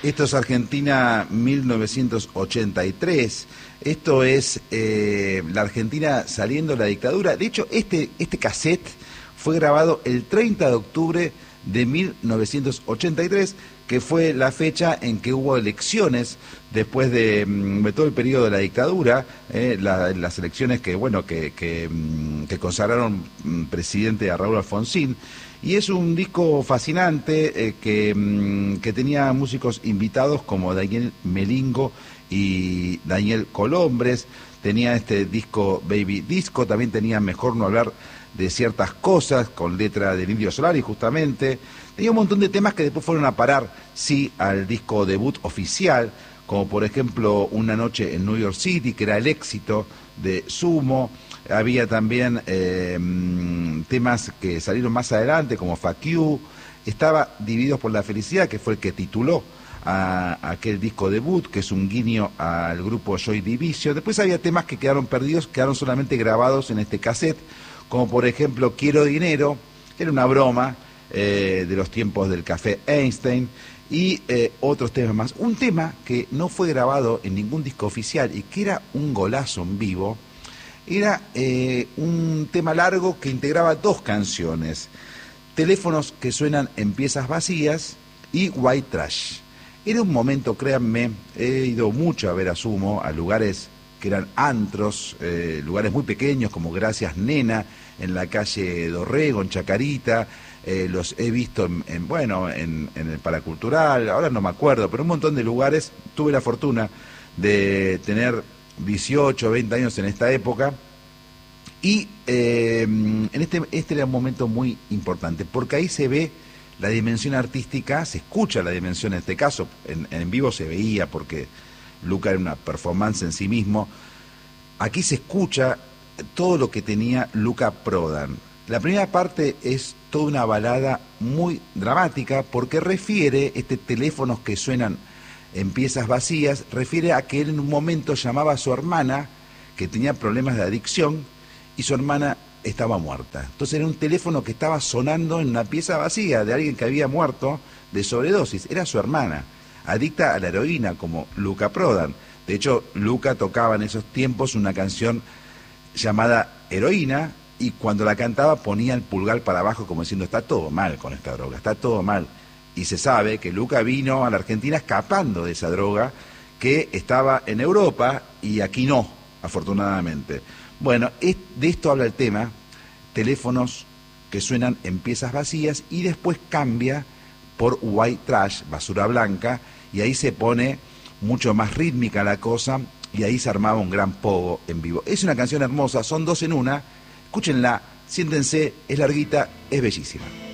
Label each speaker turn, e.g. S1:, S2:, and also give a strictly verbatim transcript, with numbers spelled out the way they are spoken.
S1: Esto es Argentina mil novecientos ochenta y tres. Esto es eh, la Argentina saliendo de la dictadura. De hecho, este, este cassette fue grabado el treinta de octubre de mil novecientos ochenta y tres, que fue la fecha en que hubo elecciones después de, de todo el periodo de la dictadura, eh, la, las elecciones que, bueno, que, que, que consagraron presidente a Raúl Alfonsín. Y es un disco fascinante eh, que, que tenía músicos invitados como Daniel Melingo y Daniel Colombres. Tenía este disco Baby Disco, también tenía Mejor no hablar de ciertas cosas, con letra de Indio Solari justamente. Tenía un montón de temas que después fueron a parar, sí, al disco debut oficial, como por ejemplo Una noche en New York City, que era el éxito de Sumo. Había también eh, temas que salieron más adelante, como Fuck You. Estaba Divididos por la Felicidad, que fue el que tituló a, a aquel disco debut, que es un guiño al grupo Joy Division. Después había temas que quedaron perdidos, quedaron solamente grabados en este cassette, como por ejemplo Quiero Dinero, que era una broma eh, de los tiempos del Café Einstein, y eh, otros temas más. Un tema que no fue grabado en ningún disco oficial y que era un golazo en vivo, era eh, un tema largo que integraba dos canciones: Teléfonos que suenan en piezas vacías y White Trash. Era un momento, créanme, he ido mucho a ver a Sumo, a lugares que eran antros, eh, lugares muy pequeños como Gracias Nena, en la calle Dorrego, en Chacarita. Eh, los he visto en, en bueno, en, en el Paracultural, ahora no me acuerdo, pero un montón de lugares. Tuve la fortuna de tener dieciocho, veinte años en esta época, y eh, en este, este era un momento muy importante, porque ahí se ve la dimensión artística, se escucha la dimensión, en este caso, en, en vivo se veía, porque Luca era una performance en sí mismo. Aquí se escucha todo lo que tenía Luca Prodan. La primera parte es toda una balada muy dramática, porque refiere, este Teléfonos que suenan en piezas vacías, refiere a que él en un momento llamaba a su hermana, que tenía problemas de adicción, y su hermana estaba muerta. Entonces era un teléfono que estaba sonando en una pieza vacía de alguien que había muerto de sobredosis. Era su hermana, adicta a la heroína, como Luca Prodan. De hecho, Luca tocaba en esos tiempos una canción llamada Heroína, y cuando la cantaba ponía el pulgar para abajo como diciendo: está todo mal con esta droga, está todo mal. Y se sabe que Luca vino a la Argentina escapando de esa droga, que estaba en Europa y aquí no, afortunadamente. Bueno, es, de esto habla el tema, Teléfonos que suenan en piezas vacías, y después cambia por White Trash, basura blanca, y ahí se pone mucho más rítmica la cosa, y ahí se armaba un gran pogo en vivo. Es una canción hermosa, son dos en una, escúchenla, siéntense, es larguita, es bellísima.